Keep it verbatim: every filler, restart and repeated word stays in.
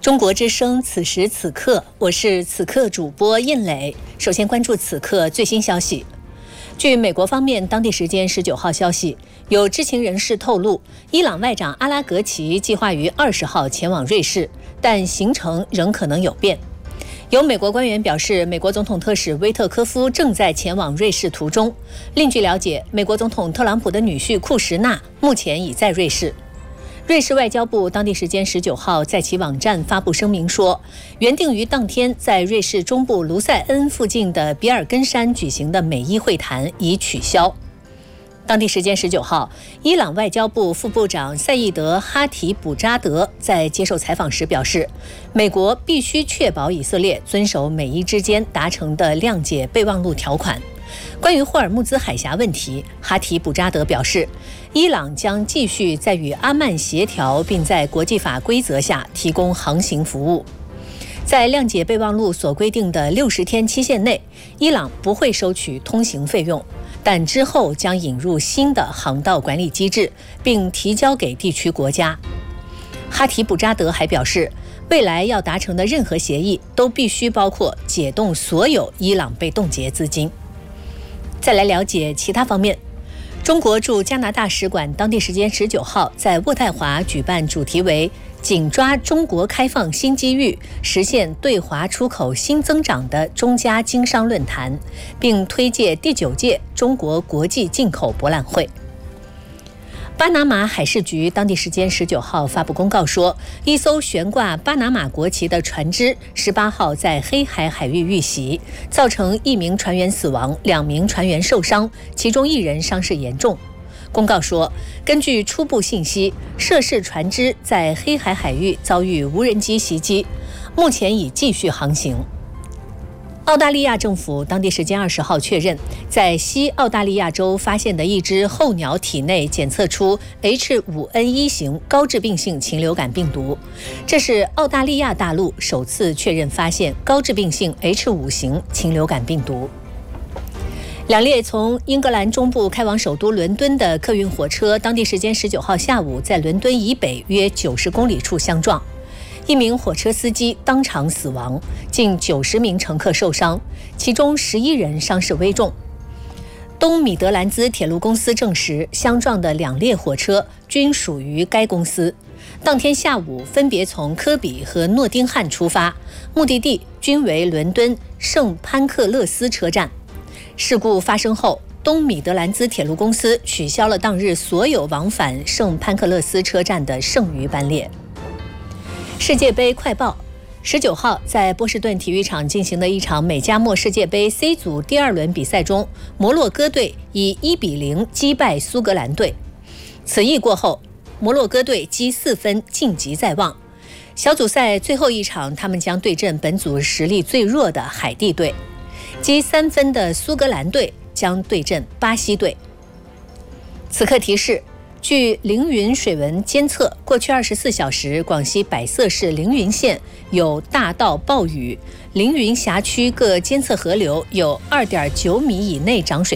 中国之声，此时此刻，我是此刻主播印磊。首先关注此刻最新消息。据美国方面当地时间十九号消息，有知情人士透露，伊朗外长阿拉格齐计划于二十号前往瑞士，但行程仍可能有变。有美国官员表示，美国总统特使威特科夫正在前往瑞士途中。另据了解，美国总统特朗普的女婿库什纳目前已在瑞士。瑞士外交部当地时间十九号在其网站发布声明说，原定于当天在瑞士中部卢塞恩附近的比尔根山举行的美伊会谈已取消。当地时间十九号，伊朗外交部副部长赛义德·哈提卜扎德在接受采访时表示，美国必须确保以色列遵守美伊之间达成的谅解备忘录条款。关于霍尔木兹海峡问题，哈提卜扎德表示，伊朗将继续在与阿曼协调，并在国际法规则下提供航行服务。在谅解备忘录所规定的六十天期限内，伊朗不会收取通行费用，但之后将引入新的航道管理机制，并提交给地区国家。哈提卜扎德还表示，未来要达成的任何协议都必须包括解冻所有伊朗被冻结资金。再来了解其他方面，中国驻加拿大使馆当地时间十九号在渥太华举办主题为紧抓中国开放新机遇，实现对华出口新增长的中加经商论坛，并推介第九届中国国际进口博览会。巴拿马海事局当地时间十九号发布公告说，一艘悬挂巴拿马国旗的船只十八号在黑海海域遇袭，造成一名船员死亡，两名船员受伤，其中一人伤势严重。公告说，根据初步信息，涉事船只在黑海海域遭遇无人机袭击，目前已继续航行。澳大利亚政府当地时间二十号确认，在西澳大利亚州发现的一只候鸟体内检测出 H 五 N 一 型高致病性禽流感病毒，这是澳大利亚大陆首次确认发现高致病性 H 五 型禽流感病毒。两列从英格兰中部开往首都伦敦的客运火车，当地时间十九号下午在伦敦以北约九十公里处相撞。一名火车司机当场死亡，近九十名乘客受伤，其中十一人伤势危重。东米德兰兹铁路公司证实，相撞的两列火车均属于该公司。当天下午分别从科比和诺丁汉出发，目的地均为伦敦圣潘克勒斯车站。事故发生后，东米德兰兹铁路公司取消了当日所有往返圣潘克勒斯车站的剩余班列。世界杯快报，十九号在波士顿体育场进行的一场美加墨世界杯 C 组第二轮比赛中，摩洛哥队以一比零击败苏格兰队。此役过后，摩洛哥队积四分晋级在望。小组赛最后一场，他们将对阵本组实力最弱的海地队。积三分的苏格兰队将对阵巴西队。此刻提示，据凌云水文监测，过去二十四小时，广西百色市凌云县有大到暴雨，凌云辖区各监测河流有 二点九米以内涨水。